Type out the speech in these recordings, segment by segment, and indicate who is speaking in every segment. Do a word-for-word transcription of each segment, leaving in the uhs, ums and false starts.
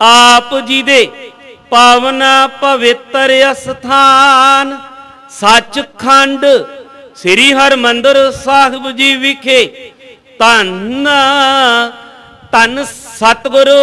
Speaker 1: आप जी दे पावन पवित्र अस्थान सचखंड श्री हरमंदिर साहिब जी विखे धन धन सतगुरु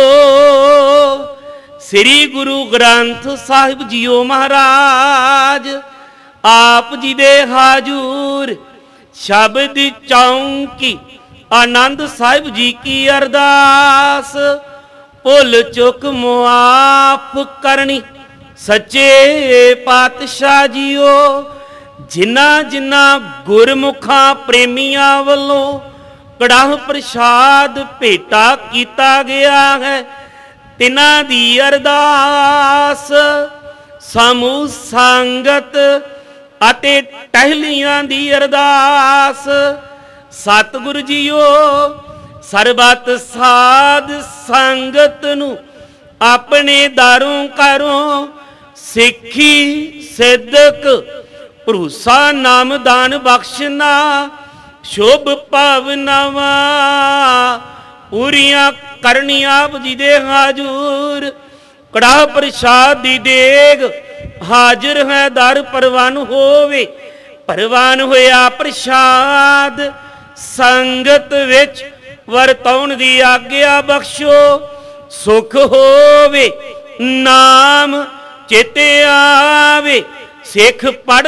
Speaker 1: श्री गुरु ग्रंथ साहिब जीओ महाराज आप जी दे हाजूर शब्द चौंकी आनंद साहिब जी की अरदास भुल चुक मुआफ करनी सच्चे पातशाह जीओ जिन्ना जिन्ना गुरमुखा प्रेमिया वालों कड़ाह प्रसाद भेटा किया गया है तिना दी अरदास समूह संगत अते टहलियां दी अरदास सतगुरु जीओ सरबत साध संगत नू अपने दारों कारों सिखी सिद्दक भरोसा नाम दान बख्शना शुभ भावनावा पूरियां करनी आप जी दे हाजूर कड़ाह प्रसाद दी देग हाजिर है दर परवान होवे परवान होया प्रसाद संगत विच वरताउण दी आग्या बख्शो सुख होवे नाम चेते आवे सिख पढ़